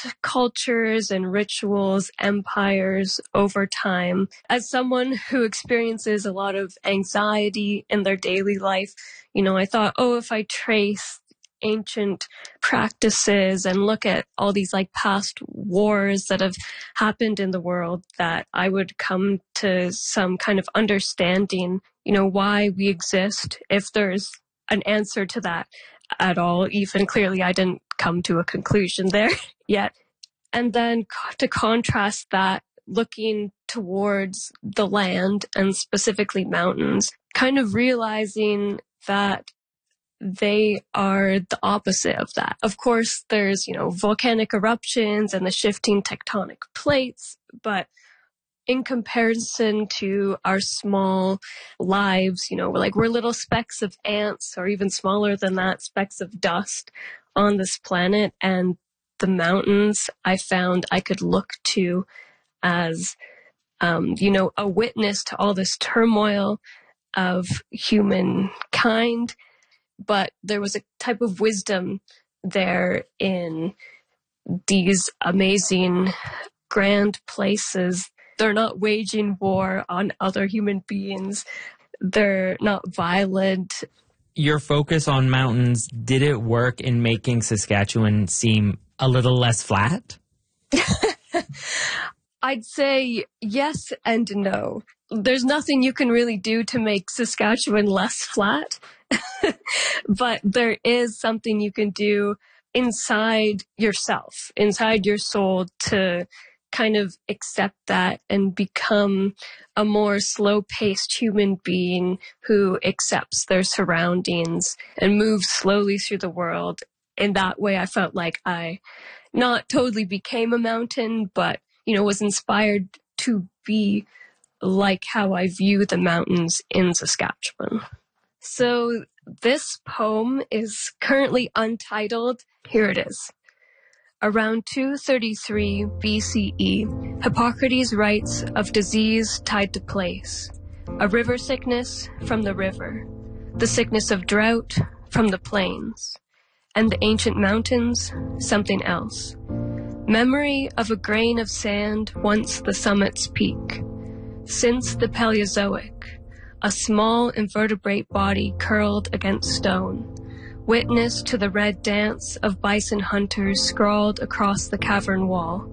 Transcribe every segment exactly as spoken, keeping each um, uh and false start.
different cultures and rituals, empires over time. As someone who experiences a lot of anxiety in their daily life, you know, I thought, oh, if I trace ancient practices and look at all these like past wars that have happened in the world, that I would come to some kind of understanding, you know, why we exist, if there's an answer to that at all. Even clearly, I didn't come to a conclusion there yet. And then to contrast that, looking towards the land and specifically mountains, kind of realizing that they are the opposite of that. Of course, there's, you know, volcanic eruptions and the shifting tectonic plates, but in comparison to our small lives, you know, we're like, we're little specks of ants, or even smaller than that, specks of dust on this planet. And the mountains, I found I could look to as, um, you know, a witness to all this turmoil of humankind. But there was a type of wisdom there in these amazing, grand places. They're not waging war on other human beings. They're not violent. Your focus on mountains, did it work in making Saskatchewan seem a little less flat? I'd say yes and no. There's nothing you can really do to make Saskatchewan less flat, but there is something you can do inside yourself, inside your soul, to kind of accept that and become a more slow-paced human being who accepts their surroundings and moves slowly through the world. In that way, I felt like I not totally became a mountain, but, you know, was inspired to be like how I view the mountains in Saskatchewan. So this poem is currently untitled. Here it is. Around two thirty-three B C E, Hippocrates writes of disease tied to place, a river sickness from the river, the sickness of drought from the plains, and the ancient mountains, something else. Memory of a grain of sand once the summit's peak. Since the Paleozoic, a small invertebrate body curled against stone, witness to the red dance of bison hunters scrawled across the cavern wall.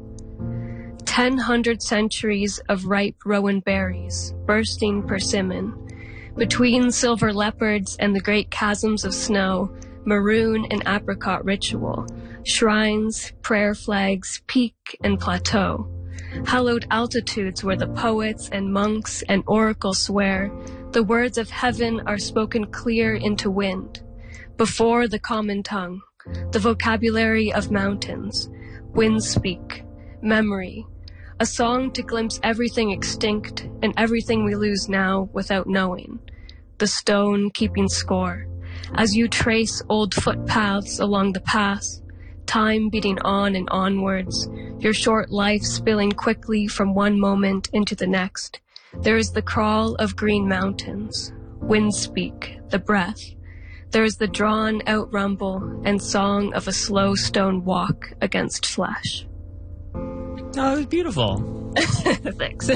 Ten hundred centuries of ripe rowan berries, bursting persimmon. Between silver leopards and the great chasms of snow, maroon and apricot ritual, shrines, prayer flags, peak and plateau. Hallowed altitudes where the poets and monks and oracles swear the words of heaven are spoken clear into wind. Before the common tongue, the vocabulary of mountains, winds speak, memory, a song to glimpse everything extinct and everything we lose now without knowing, the stone keeping score, as you trace old footpaths along the path, time beating on and onwards, your short life spilling quickly from one moment into the next. There is the crawl of green mountains, winds speak, the breath. There is the drawn-out rumble and song of a slow stone walk against flesh. Oh, it was beautiful. Thanks.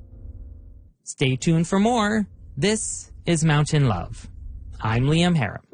Stay tuned for more. This is Mountain Love. I'm Liam Harrim.